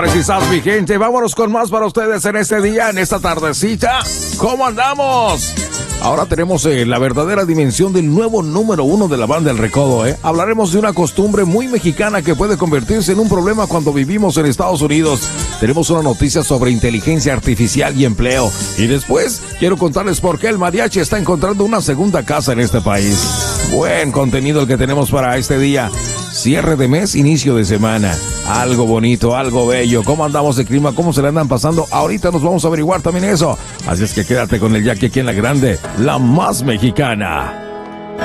Quizás, mi gente, vámonos con más para ustedes en este día, en esta tardecita. ¿Cómo andamos? Ahora tenemos la verdadera dimensión del nuevo número 1 de la banda El Recodo, Hablaremos de una costumbre muy mexicana que puede convertirse en un problema cuando vivimos en Estados Unidos. Tenemos una noticia sobre inteligencia artificial y empleo. Y después, quiero contarles por qué el mariachi está encontrando una segunda casa en este país. Buen contenido el que tenemos para este día. Cierre de mes, inicio de semana. Algo bonito, algo bello. ¿Cómo andamos de clima? ¿Cómo se le andan pasando? Ahorita nos vamos a averiguar también eso. Así es que quédate con el Jackie aquí en la grande, la más mexicana.